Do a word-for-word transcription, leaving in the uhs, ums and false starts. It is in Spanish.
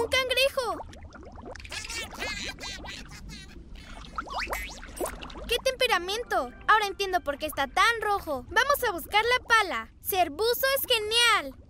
¡Un cangrejo! ¡Qué temperamento! Ahora entiendo por qué está tan rojo. ¡Vamos a buscar la pala! ¡Ser buzo es genial!